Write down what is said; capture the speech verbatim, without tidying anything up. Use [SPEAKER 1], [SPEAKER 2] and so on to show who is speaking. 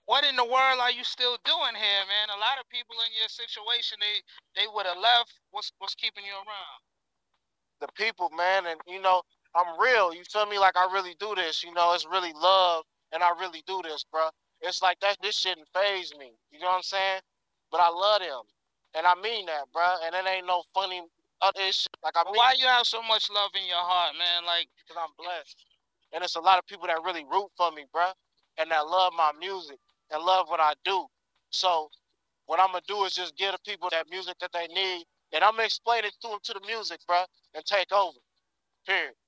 [SPEAKER 1] what in the world are you still doing here, man? A lot of people in your situation, they they would have left. What's what's keeping you around?
[SPEAKER 2] The people, man, and you know, I'm real. You feel me? Like I really do this. You know, it's really love, and I really do this, bro. It's like that. This shouldn't phase me. You know what I'm saying? But I love them, and I mean that, bro. And it ain't no funny other shit. Like I
[SPEAKER 1] But
[SPEAKER 2] mean,
[SPEAKER 1] why you have so much love in your heart, man? Like,
[SPEAKER 2] because I'm blessed, and it's a lot of people that really root for me, bro, and that love my music and love what I do. So what I'm gonna do is just give the people that music that they need, and I'm gonna explain it to them to the music, bro, and take over. Period.